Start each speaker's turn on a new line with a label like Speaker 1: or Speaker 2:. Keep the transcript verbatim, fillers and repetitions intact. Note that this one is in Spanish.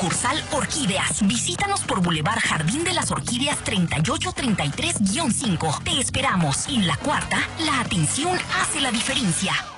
Speaker 1: sucursal Orquídeas. Visítanos por Boulevard Jardín de las Orquídeas treinta y ocho treinta y tres guión cinco. Te esperamos. En La Cuarta, la atención hace la diferencia.